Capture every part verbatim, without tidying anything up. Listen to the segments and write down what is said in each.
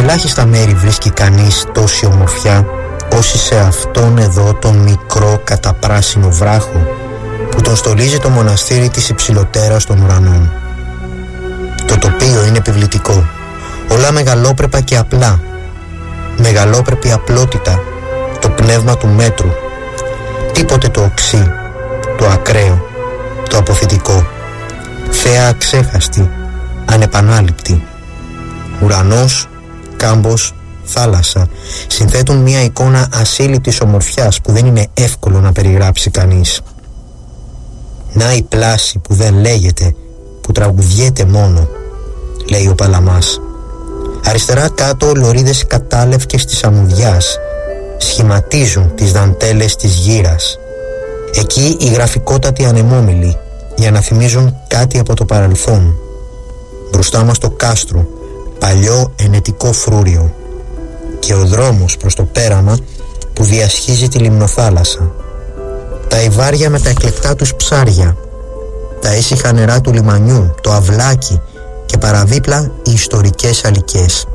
ελάχιστα μέρη βρίσκει κανείς τόση ομορφιά όσοι σε αυτόν εδώ τον μικρό καταπράσινο βράχο που τον στολίζει το μοναστήρι της υψηλοτέρας των ουρανών. Το τοπίο είναι επιβλητικό, όλα μεγαλόπρεπα και απλά. Μεγαλόπρεπη απλότητα, το πνεύμα του μέτρου, τίποτε το οξύ, το ακραίο, το αποθητικό. Θέα αξέχαστη, ανεπανάληπτη. Ουρανός, κάμπος, θάλασσα συνθέτουν μια εικόνα ασύλληπτης ομορφιάς που δεν είναι εύκολο να περιγράψει κανείς. Να η πλάση που δεν λέγεται, που τραγουδιέται μόνο, λέει ο Παλαμάς. Αριστερά κάτω λωρίδες κατάλευκες της αμμουδιάς σχηματίζουν τις δαντέλες της γύρας. Εκεί οι γραφικότατοι ανεμόμυλοι για να θυμίζουν κάτι από το παρελθόν. Μπροστά μας το κάστρο, παλιό ενετικό φρούριο, και ο δρόμος προς το πέραμα που διασχίζει τη λιμνοθάλασσα. Τα ιβάρια με τα εκλεκτά τους ψάρια, τα ήσυχα νερά του λιμανιού, το αυλάκι και παραδίπλα οι ιστορικές αλικές.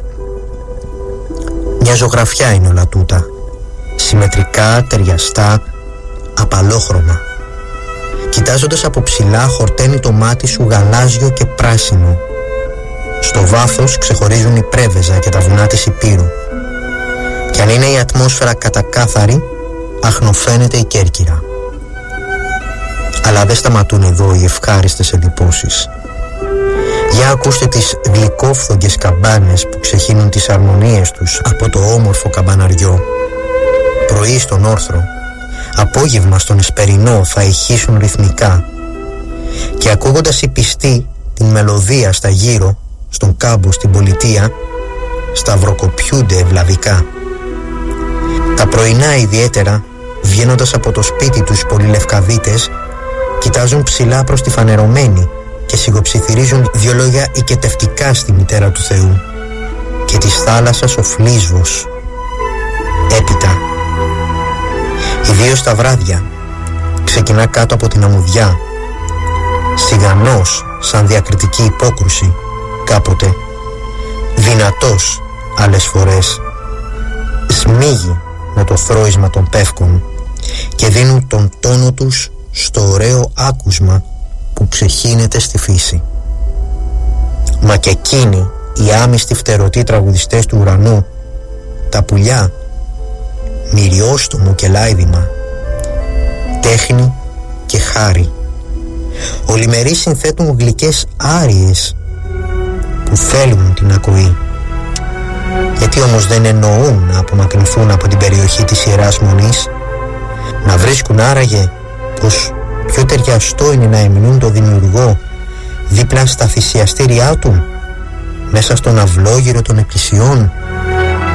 Μια ζωγραφιά είναι όλα τούτα, συμμετρικά, ταιριαστά, απαλόχρωμα. Κοιτάζοντας από ψηλά χορταίνει το μάτι σου γαλάζιο και πράσινο. Στο βάθος ξεχωρίζουν η Πρέβεζα και τα βουνά της Υπήρου. Κι αν είναι η ατμόσφαιρα κατακάθαρη, αχνοφαίνεται η Κέρκυρα. Αλλά δεν σταματούν εδώ οι ευχάριστες εντυπώσεις. Για ακούστε τις γλυκόφθογγες καμπάνες που ξεχύνουν τις αρμονίες τους από το όμορφο καμπαναριό. Πρωί στον όρθρο, απόγευμα στον εσπερινό θα ηχήσουν ρυθμικά, και ακούγοντας οι πιστοί την μελωδία στα γύρω, στον κάμπο, στην πολιτεία, σταυροκοπιούνται ευλαβικά. Τα πρωινά ιδιαίτερα, βγαίνοντας από το σπίτι τους πολυλευκαδίτες, κοιτάζουν ψηλά προς τη φανερωμένη και σιγοψιθυρίζουν δυο λόγια οικετευτικά στη μητέρα του Θεού και της θάλασσας ο φλίσβος. Έπειτα, ιδίως τα βράδια, ξεκινά κάτω από την αμμουδιά, σιγανός σαν διακριτική υπόκρουση κάποτε, δυνατός άλλες φορές, σμίγει με το θρώισμα των πεύκων και δίνουν τον τόνο τους στο ωραίο άκουσμα που ξεχύνεται στη φύση. Μα και εκείνοι οι άμυστοι φτερωτοί τραγουδιστές του ουρανού, τα πουλιά, μυριόστομο και λάιδημα, τέχνη και χάρη, ολημεροί συνθέτουν γλυκές άριες που θέλουν την ακοή. Γιατί όμως δεν εννοούν να απομακρυνθούν από την περιοχή της Ιεράς Μονής, να βρίσκουν άραγε πως πιο ταιριαστό είναι να εμεινούν το Δημιουργό δίπλα στα θυσιαστήριά του, μέσα στον αυλόγυρο των εκκλησιών,